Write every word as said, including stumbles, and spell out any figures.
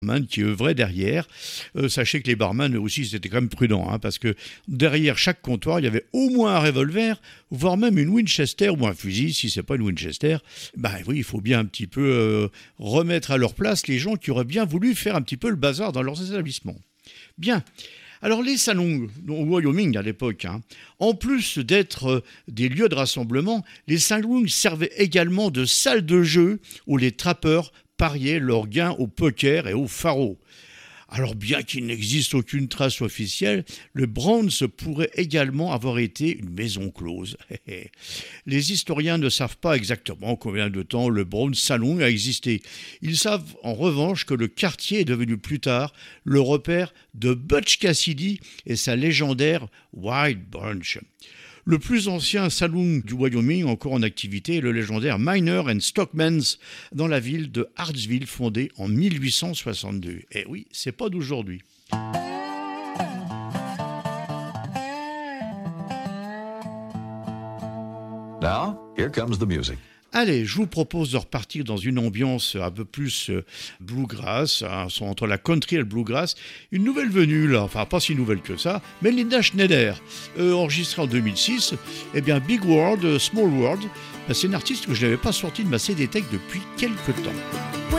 barman qui œuvrait derrière. Euh, sachez que les barman, eux aussi, c'était quand même prudent, hein, parce que derrière chaque comptoir, il y avait au moins un revolver, voire même une Winchester ou un fusil, si c'est pas une Winchester. Ben oui, il faut bien un petit peu euh, remettre à leur place les gens qui auraient bien voulu faire un petit peu le bazar dans leurs établissements. Bien. Alors les salons au Wyoming à l'époque, hein, en plus d'être euh, des lieux de rassemblement, les salons servaient également de salles de jeu où les trappeurs pariaient leurs gains au poker et au faro. Alors bien qu'il n'existe aucune trace officielle, le Browns pourrait également avoir été une maison close. Les historiens ne savent pas exactement combien de temps le Browns Saloon a existé. Ils savent en revanche que le quartier est devenu plus tard le repère de Butch Cassidy et sa légendaire Wild Bunch. Le plus ancien saloon du Wyoming encore en activité est le légendaire Miner and Stockman's dans la ville de Hartsville, fondée en mille huit cent soixante-deux. Eh oui, c'est pas d'aujourd'hui. Now, here comes the music. Allez, je vous propose de repartir dans une ambiance un peu plus euh, bluegrass, hein, entre la country et le bluegrass. Une nouvelle venue, là, enfin pas si nouvelle que ça, mais Linda Schneider, euh, enregistrée en deux mille six. Eh bien, Big World, Small World, ben, c'est une artiste que je n'avais pas sortie de ma C D Tech depuis quelques temps.